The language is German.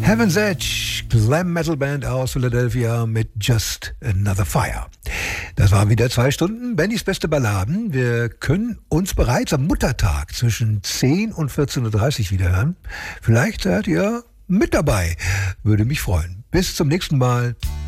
Heaven's Edge, Glam Metal Band aus Philadelphia mit Just Another Fire. Das waren wieder 2 Stunden Bennys beste Balladen. Wir können uns bereits am Muttertag zwischen 10 und 14.30 Uhr wiederhören. Vielleicht seid ihr mit dabei. Würde mich freuen. Bis zum nächsten Mal.